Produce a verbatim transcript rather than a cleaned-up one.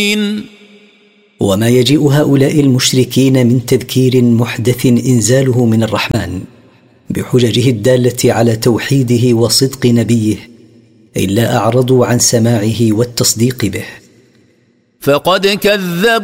وما يجيء هؤلاء المشركين من تذكير محدث إنزاله من الرحمن بحججه الدالة على توحيده وصدق نبيه إلا أعرضوا عن سماعه والتصديق به. فقد كذبوا